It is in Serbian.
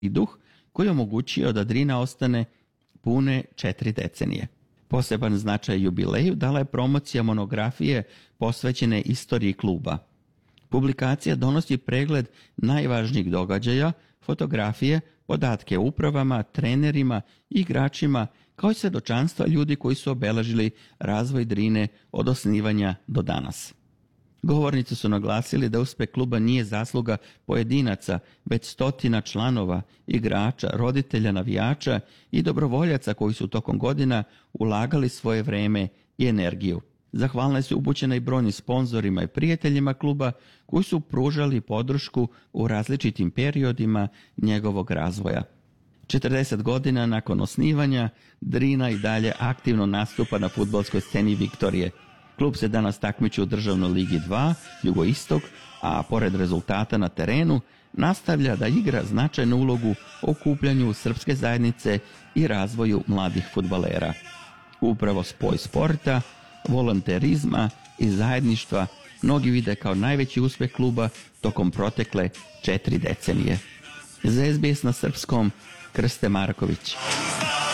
i duh koji je omogućio da Drina ostane pune 4 decenije. Poseban značaj jubileju dala je promocija monografije posvećene istoriji kluba. Publikacija donosi pregled najvažnijih događaja, fotografije, podatke o upravama, trenerima, igračima, kao i svedočanstva ljudi koji su obeležili razvoj Drine od osnivanja do danas. Govornici su naglasili da uspeh kluba nije zasluga pojedinaca, već stotina članova, igrača, roditelja, navijača i dobrovoljaca koji su tokom godina ulagali svoje vreme i energiju. Zahvalna su upućena i brojnim sponzorima i prijateljima kluba koji su pružali podršku u različitim periodima njegovog razvoja. 40 godina nakon osnivanja, Drina i dalje aktivno nastupa na fudbalskoj sceni Viktorije. Klub se danas takmiči u Državnoj ligi 2, Jugoistok, a pored rezultata na terenu, nastavlja da igra značajnu ulogu u okupljanju srpske zajednice i razvoju mladih fudbalera. Upravo spoj sporta, volonterizma i zajedništva mnogi vide kao najveći uspeh kluba tokom protekle 4 decenije. Za SBS na srpskom, Krste Marković.